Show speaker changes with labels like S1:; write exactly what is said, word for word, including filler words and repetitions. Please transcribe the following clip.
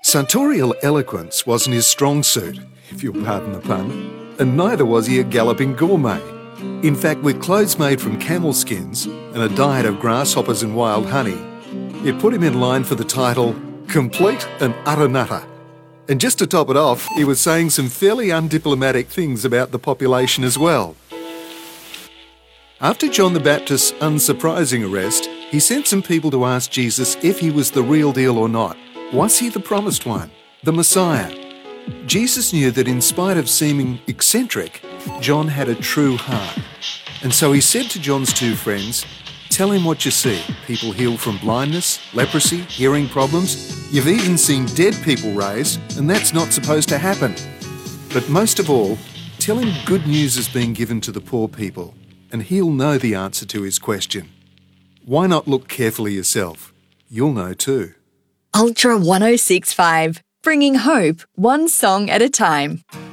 S1: Sartorial eloquence wasn't his strong suit, if you'll pardon the pun, and neither was he a galloping gourmet. In fact, with clothes made from camel skins and a diet of grasshoppers and wild honey, it put him in line for the title Complete and Utter Nutter. And just to top it off, he was saying some fairly undiplomatic things about the population as well. After John the Baptist's unsurprising arrest, he sent some people to ask Jesus if he was the real deal or not. Was he the promised one, the Messiah? Jesus knew that in spite of seeming eccentric, John had a true heart. And so he said to John's two friends, "Tell him what you see. People healed from blindness, leprosy, hearing problems. You've even seen dead people raised, and that's not supposed to happen. But most of all, tell him good news is being given to the poor people, and he'll know the answer to his question. Why not look carefully yourself? You'll know too."
S2: Ultra one oh six point five, bringing hope one song at a time.